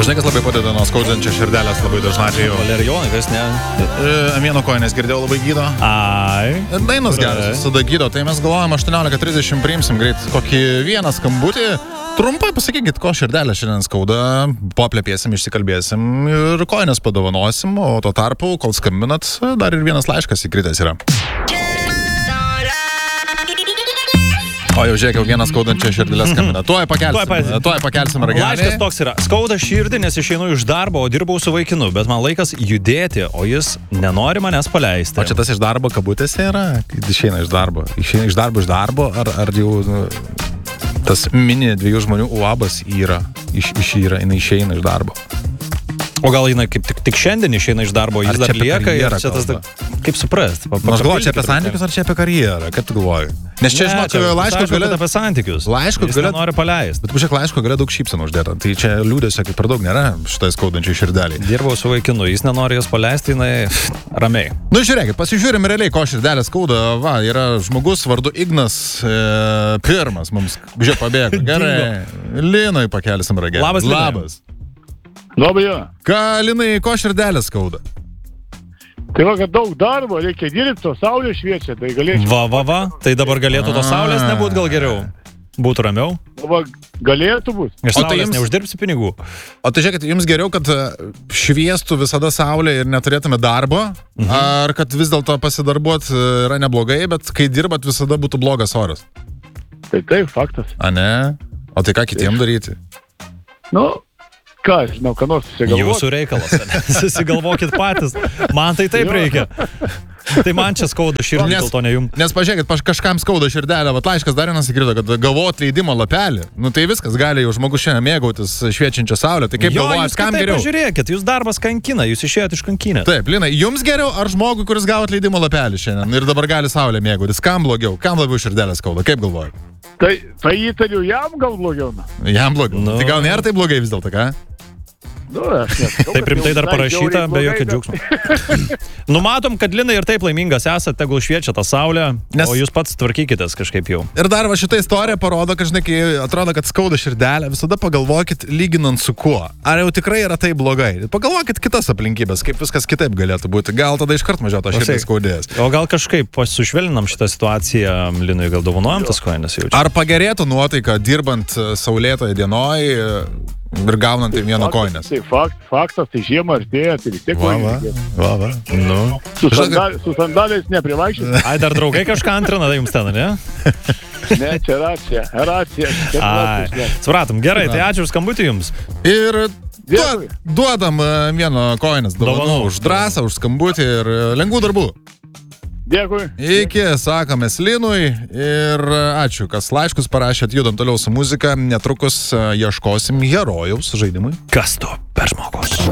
Žinai, kas labai padeda nuo skaudančio širdelės labai dažnai atveju. Valerijonai, kas ne? Vieno koinės girdėjau labai gydo. Ai. Ir dainos geras visada gydo, tai mes galvojam 18:30 priimsim greit kokį vieną skambutį. Trumpai pasakykit, ko širdelė šiandien skauda, paplepėsim, išsikalbėsim ir koinės padovanosim, o tuo tarpu, kol skambinat, dar ir vienas laiškas įkritęs yra. O jau žiūrėk, jau vienas skaudančia širdelė skambina. Tuoj pakelsim ragelį. Laiškas toks yra. Skauda širdį, nes išeinu iš darbo, o dirbau su vaikinu, bet man laikas judėti, o jis nenori manęs paleisti. O čia tas iš darbo kabutėse yra? Išeina iš darbo. Išeina iš darbo, ar jau tas mini 2 žmonių uabas yra, jinai išeina iš darbo. O gal jinai kaip tik šiandien išeina iš darbo, jis dar lieka ir čia tas, kaip suprast? Aš galvoju, čia apie santykius ar čia apie karjerą, kaip tu galvoji? Nes čia, žinok, laiško gale... apie santykius. Laiško gale... Jis nenori paleisti. Bet žiūrėk, laiško gale daug šypsenų uždėta. Tai čia liūdėsio kaip per daug nėra šitai skaudančiai širdeliai. Dirbau su vaikinu, jis nenori jos paleisti, jinai ramiai. Nu, žiūrėkit, pasižiūrim realiai, ko širdelė skauda. Va, yra žmogus vardu Ignas pirmas mums. Žiūrėk, pabėgo. Gerai. Linui pakelsim ragelį. Labas. Labai jo. Ką, Linai, ko širdelė skauda? Tai va, kad daug darbo, reikia dirbti, to saulė šviečia, tai galėčiau... Va. Tai dabar galėtų to saulės nebūt gal geriau? Būtų ramiau? Va, galėtų būt. Iš saulės neuždirbsi pinigų. O tai žiūrėkit, jums geriau, kad šviestų visada saulė ir neturėtume darbo? Ar kad vis dėlto pasidarbuot yra neblogai, bet kai dirbat visada būtų blogas oras? Tai taip, faktas. A ne? O tai ką kitiem daryti? Nu... Ką, žinau, ką nors susigalvoti. Jūsų reikalas, susigalvokit patys. Man tai taip reikia. Tai man čia skauda širdį, dėl to ne jums. Nes pažiūrėkit, kažkam skauda širdelę, vat laiškas dar vienas įkrito, kad gavau atleidimo lapelį. Nu tai viskas, gali jau žmogus šiandien mėgautis šviečiančią saulę. Tai kaip galvojat, kam geriau? Pažiūrėkit, jūs darbas kankina, jūs išėjot iš kankinės. Taip, Linai, jums geriau ar žmogui, kuris gavo atleidimo lapelį šiandien ir dabar gali saulę mėgautis? Kam blogiau? Kam labiau širdelė skauda? Kaip galvojat? Tai įtariu, jam gal blogiau. Jam blogiau. No. Tai gal nėra tai blogai vis dėlto, ką? Nu, taip rimtai dar parašyta, be jokio džiaugsmo. Numatom, kad Linai ir taip laimingas esate, tegul šviečia tą saulę, o jūs pats tvarkykitės kažkaip jau. Ir dar va šitą istoriją parodo, kad žinai, kai atrodo, kad skauda širdelė, visada pagalvokit, lyginant su kuo. Ar jau tikrai yra tai blogai? Pagalvokit kitas aplinkybės, kaip viskas kitaip galėtų būti. Gal tada iškart mažiau to širdį skaudės. O gal kažkaip sušvelninam šitą situaciją, Linui gal dovanojam tas koinės jau. Ar pagerėtų nuotaika dirbant saulėtoje dienoje ir gaunant tai vieną koinės? Tai faktas, tai žiemą artėja, tai vis tiek koinės. Va. Nu. Su sandaliais neprivaikščiai. Ai, dar draugai kažką antrina jums ten, ne? Ne, čia racija. Supratom, gerai, tai ačiū už skambutį jums. Ir duodam vieną koinės dovanų už drąsą, už skambutį ir lengvų darbų. Dėkui. Iki, sakomės Linui ir ačiū, kas laiškus parašėt, judam toliau su muzika, netrukus ieškosim herojaus žaidimui. Kas tu per žmogus?